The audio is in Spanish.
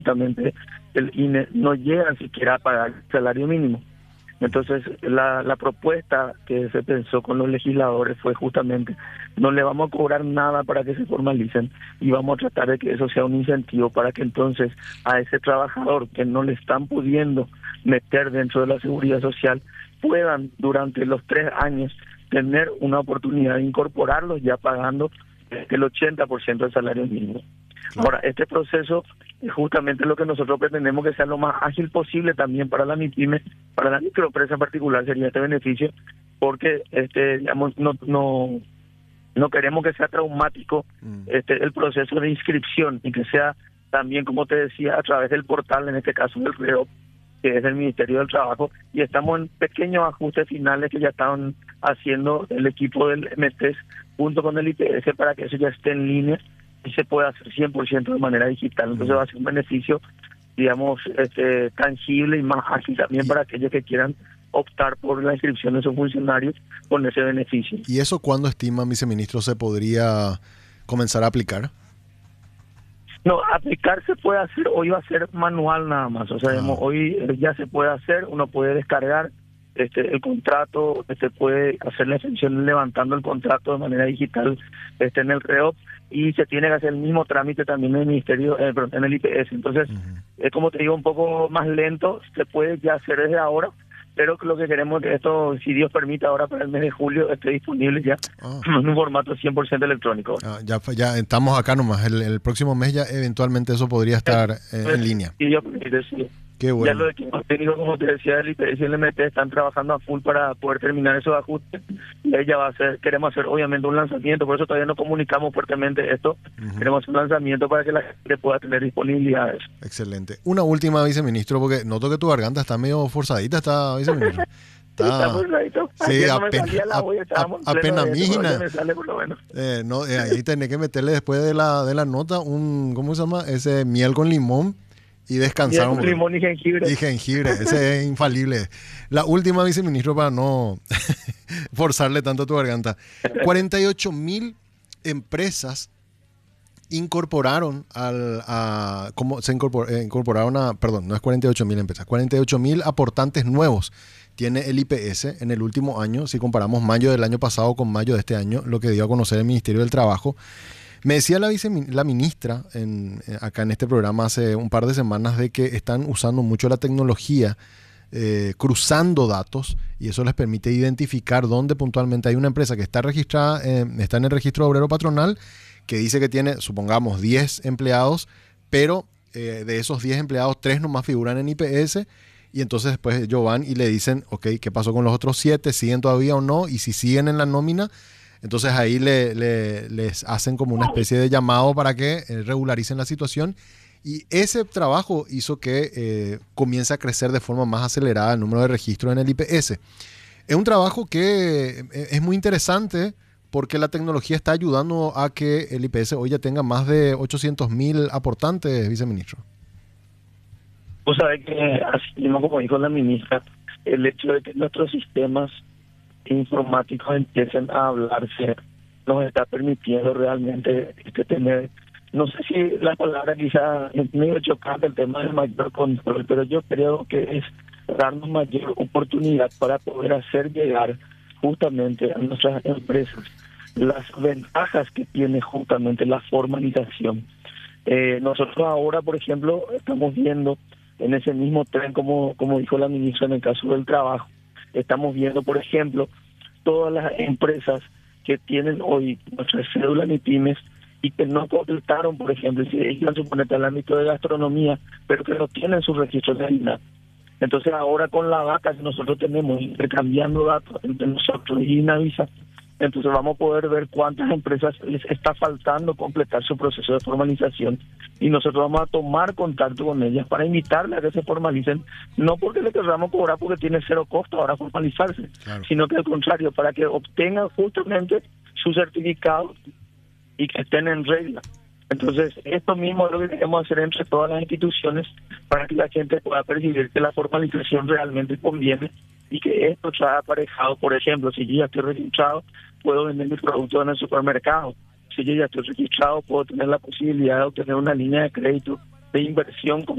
justamente el INE no llegan siquiera a pagar el salario mínimo. Entonces, la propuesta que se pensó con los legisladores fue justamente, no le vamos a cobrar nada para que se formalicen y vamos a tratar de que eso sea un incentivo para que entonces a ese trabajador que no le están pudiendo meter dentro de la seguridad social, puedan durante los 3 años tener una oportunidad de incorporarlos ya pagando el 80% del salario mínimo. Ahora, este proceso es justamente lo que nosotros pretendemos que sea lo más ágil posible también para la MIPYME, para la microempresa en particular sería este beneficio, porque digamos no queremos que sea traumático el proceso de inscripción y que sea también, como te decía, a través del portal, en este caso del REOP, que es el Ministerio del Trabajo, y estamos en pequeños ajustes finales que ya están haciendo el equipo del MTES junto con el IPS para que eso ya esté en línea y se pueda hacer 100% de manera digital. Entonces va a ser un beneficio, digamos, tangible y más ágil también para aquellos que quieran optar por la inscripción de sus funcionarios con ese beneficio. ¿Y eso cuándo estima, viceministro, se podría comenzar a aplicar? No, aplicar se puede hacer, hoy va a ser manual nada más, o sea, hoy ya se puede hacer, uno puede descargar el contrato, puede hacer la extensión levantando el contrato de manera digital en el REOP, y se tiene que hacer el mismo trámite también en el Ministerio, en el IPS. Entonces, es como te digo, un poco más lento, se puede ya hacer desde ahora, pero lo que queremos es que esto, si Dios permite, ahora para el mes de julio esté disponible ya en un formato 100% electrónico. Ya estamos acá nomás, el próximo mes ya eventualmente eso podría estar en línea. Si Dios permite, sí. Qué bueno. Ya los equipos técnicos, como te decía, el IPS y el MT están trabajando a full para poder terminar esos ajustes, y ahí ya queremos hacer obviamente un lanzamiento, por eso todavía no comunicamos fuertemente esto, queremos hacer un lanzamiento para que la gente pueda tener disponibilidad. Excelente. Una última, viceministro, porque noto que tu garganta está medio forzadita, está, viceministro. Está forzadito. Sí, apenas mina. Me sale por lo menos. Ahí tenés que meterle después de la nota ¿cómo se llama? Ese miel con limón. Y descansar un poco. Limón y jengibre. Y jengibre, ese es infalible. La última, viceministro, para no forzarle tanto a tu garganta. 48,000 empresas incorporaron incorporaron perdón, no es 48,000 empresas, 48,000 aportantes nuevos tiene el IPS en el último año, si comparamos mayo del año pasado con mayo de este año, lo que dio a conocer el Ministerio del Trabajo. Me decía la ministra acá en este programa hace un par de semanas de que están usando mucho la tecnología, cruzando datos, y eso les permite identificar dónde puntualmente hay una empresa que está registrada, está en el registro obrero patronal, que dice que tiene, supongamos, 10 empleados, pero de esos 10 empleados, 3 nomás figuran en IPS, y entonces después ellos van y le dicen, ok, ¿qué pasó con los otros 7? ¿Siguen todavía o no? Y si siguen en la nómina, entonces ahí les hacen como una especie de llamado para que regularicen la situación, y ese trabajo hizo que comience a crecer de forma más acelerada el número de registros en el IPS. Es un trabajo que es muy interesante porque la tecnología está ayudando a que el IPS hoy ya tenga más de 800,000 aportantes, viceministro. Vos sabés que, así mismo como dijo la ministra, el hecho de que nuestros sistemas informáticos empiecen a hablarse nos está permitiendo realmente tener, no sé si la palabra quizá es medio chocante, el tema del mayor control, pero yo creo que es darnos mayor oportunidad para poder hacer llegar justamente a nuestras empresas las ventajas que tiene justamente la formalización. Nosotros ahora, por ejemplo, estamos viendo en ese mismo tren, como dijo la ministra en el caso del trabajo, estamos viendo, por ejemplo, todas las empresas que tienen hoy nuestra cédula MIPYMES y que no completaron, por ejemplo, si ellos suponete al ámbito de gastronomía, pero que no tienen su registro de INAH. Entonces ahora con la vaca que nosotros tenemos, intercambiando datos entre nosotros y INAVISA, entonces vamos a poder ver cuántas empresas les está faltando completar su proceso de formalización, y nosotros vamos a tomar contacto con ellas para invitarles a que se formalicen, no porque le queramos cobrar porque tiene cero costo ahora formalizarse, claro, sino que al contrario, para que obtengan justamente su certificado y que estén en regla. Entonces, esto mismo es lo que queremos hacer entre todas las instituciones para que la gente pueda percibir que la formalización realmente conviene y que esto trae aparejado. Por ejemplo, si yo ya estoy registrado, puedo vender mis productos en el supermercado. Si yo ya estoy registrado, puedo tener la posibilidad de obtener una línea de crédito de inversión